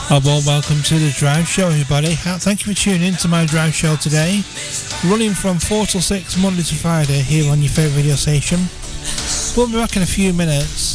A warm welcome to the Drive Show, everybody. Thank you for tuning in to my Drive Show today. Running from 4 till 6, Monday to Friday, here on your favourite radio station. We'll be back in a few minutes.